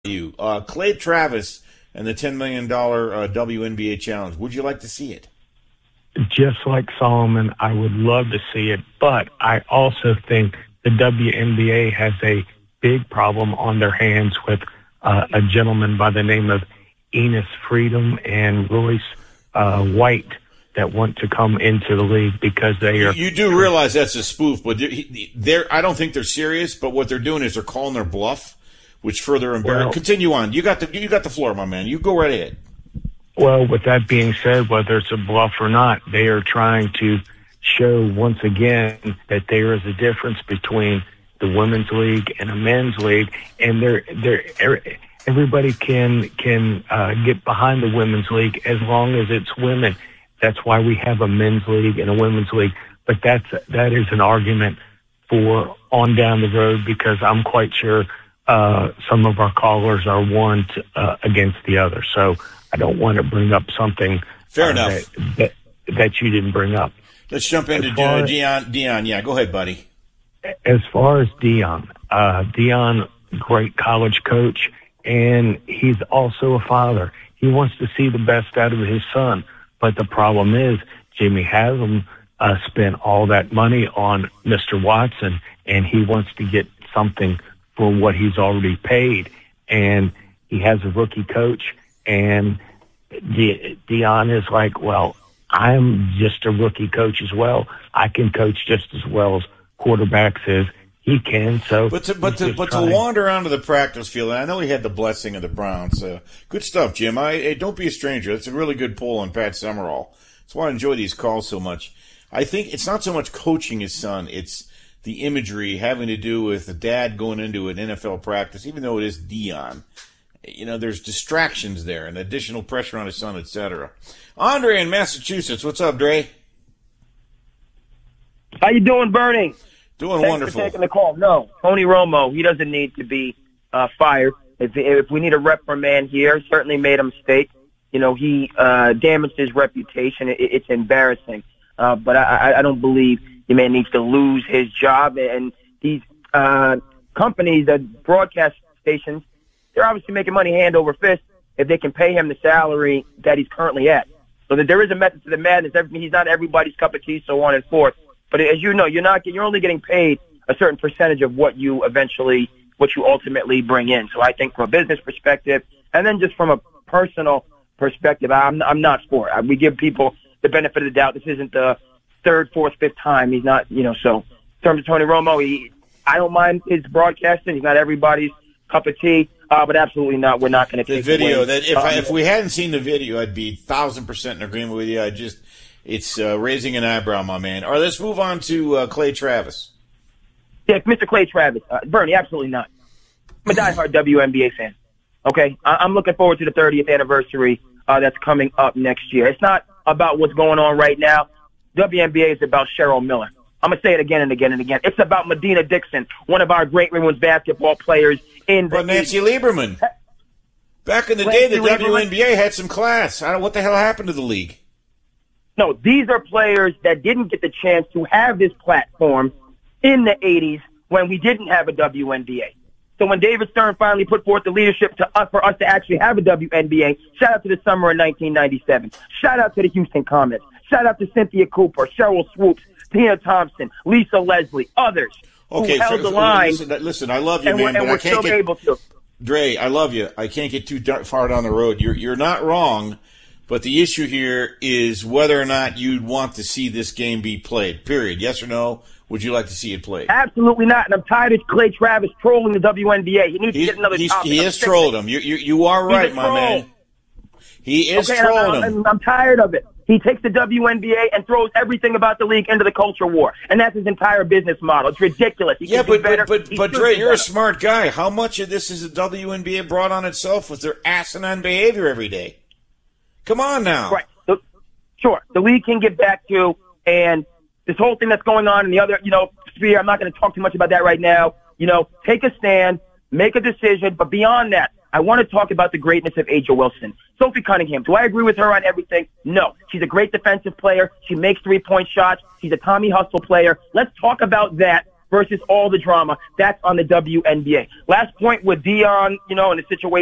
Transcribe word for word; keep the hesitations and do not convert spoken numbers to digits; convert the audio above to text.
you. Uh, Clay Travis and the ten million dollars uh, W N B A Challenge. Would you like to see it? Just like Solomon, I would love to see it, but I also think the W N B A has a big problem on their hands with uh, a gentleman by the name of Enos Freedom and Royce uh, White that want to come into the league because they are. You, you do realize that's a spoof, but they're, they're. I don't think they're serious. But what they're doing is they're calling their bluff, which further embarrasses. Well, Continue on. You got the you got the floor, my man. You go right ahead. Well, with that being said, whether it's a bluff or not, they are trying to show once again that there is a difference between the women's league and a men's league, and they're they're. Everybody can can uh, get behind the women's league as long as it's women. That's why we have a men's league and a women's league. But that's that is an argument for on down the road because I'm quite sure uh, some of our callers are one to, uh, against the other. So I don't want to bring up something fair uh, enough that, that that you didn't bring up. Let's jump into far, Dion. Dion, yeah, go ahead, buddy. As far as Dion, uh, Dion, great college coach. And he's also a father. He wants to see the best out of his son. But the problem is Jimmy Haslam uh, spent all that money on Mister Watson, and he wants to get something for what he's already paid. And he has a rookie coach, and De- Dion is like, well, I'm just a rookie coach as well. I can coach just as well as quarterbacks is. He can, so. But to, but to, but to wander onto the practice field, and I know he had the blessing of the Browns. Uh, good stuff, Jim. I, hey, don't be a stranger. That's a really good poll on Pat Summerall. That's why I enjoy these calls so much. I think it's not so much coaching his son. It's the imagery having to do with the dad going into an N F L practice, even though it is Dion. You know, there's distractions there and additional pressure on his son, et cetera. Andre in Massachusetts. What's up, Dre? How you doing, Bernie? Doing Thanks wonderful. For taking the call. No, Tony Romo, he doesn't need to be uh, fired. If if we need a reprimand here, certainly made a mistake. You know, he uh, damaged his reputation. It, it's embarrassing. Uh, but I, I don't believe the man needs to lose his job. And these uh, companies, the broadcast stations, they're obviously making money hand over fist if they can pay him the salary that he's currently at. So that there is a method to the madness. He's not everybody's cup of tea, so on and forth. But as you know, you're not you're only getting paid a certain percentage of what you eventually, what you ultimately bring in. So I think from a business perspective, and then just from a personal perspective, I'm I'm not for it. We give people the benefit of the doubt. This isn't the third, fourth, fifth time. He's not, you know. So in terms of Tony Romo, he, I don't mind his broadcasting. He's not everybody's cup of tea, uh, but absolutely not. We're not going to take the video. Away. That if um, I, if we hadn't seen the video, I'd be thousand percent in agreement with you. I just. It's uh, raising an eyebrow, my man. All right, let's move on to uh, Clay Travis. Yeah, Mister Clay Travis. Uh, Bernie, absolutely not. I'm a diehard W N B A fan. Okay? I- I'm looking forward to the thirtieth anniversary uh, that's coming up next year. It's not about what's going on right now. W N B A is about Cheryl Miller. I'm going to say it again and again and again. It's about Medina Dixon, one of our great women's basketball players in the But Nancy Lieberman. Back in the Nancy day, the Lieberman. W N B A had some class. I don't, what the hell happened to the league? No, these are players that didn't get the chance to have this platform in the eighties when we didn't have a W N B A. So when David Stern finally put forth the leadership to us, for us to actually have a W N B A, shout out to the summer of nineteen ninety-seven. Shout out to the Houston Comets. Shout out to Cynthia Cooper, Cheryl Swoops, Tina Thompson, Lisa Leslie, others okay, who held for, the line. Listen, listen, I love you, and man, we're, but and I we're can't still get able to. Dre, I love you. I can't get too dark, far down the road. You're you're not wrong. But the issue here is whether or not you'd want to see this game be played, period. Yes or no? Would you like to see it played? Absolutely not. And I'm tired of Clay Travis trolling the W N B A. He needs he's, to get another he's, topic. He has trolled him. You, you, you are He's right, my man. He is okay, trolling I'm, him. I'm, I'm tired of it. He takes the W N B A and throws everything about the league into the culture war. And that's his entire business model. It's ridiculous. He yeah, but, but, but, He but should Dre, do you're a better. smart guy. How much of this is the W N B A brought on itself with their asinine behavior every day? Come on now. Right. So, sure. The league can get back to, and this whole thing that's going on in the other, you know, sphere, I'm not going to talk too much about that right now. You know, take a stand, make a decision. But beyond that, I want to talk about the greatness of A'ja Wilson. Sophie Cunningham, do I agree with her on everything? No. She's a great defensive player. She makes three-point shots. She's a Tommy Hustle player. Let's talk about that versus all the drama. That's on the W N B A. Last point with Dion, you know, in the situation